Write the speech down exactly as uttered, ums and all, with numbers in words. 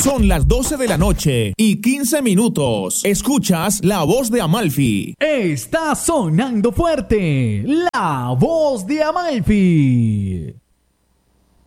Son las doce de la noche y quince minutos. Escuchas La Voz de Amalfi. Está sonando fuerte La Voz de Amalfi.